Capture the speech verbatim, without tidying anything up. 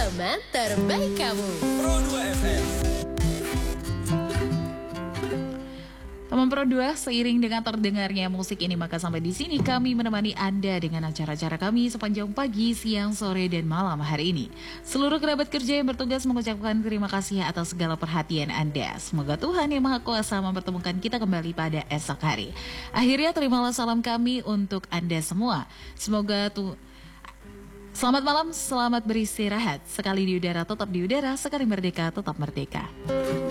teman terbaik kamu. Pro dua F M. Teman Pro dua, seiring dengan terdengarnya musik ini, maka sampai di sini kami menemani Anda dengan acara-acara kami sepanjang pagi, siang, sore, dan malam hari ini. Seluruh kerabat kerja yang bertugas mengucapkan terima kasih atas segala perhatian Anda. Semoga Tuhan Yang Maha Kuasa mempertemukan kita kembali pada esok hari. Akhirnya terimalah salam kami untuk Anda semua. Semoga tuh Selamat malam, selamat beristirahat. Sekali di udara tetap di udara, sekali merdeka tetap merdeka.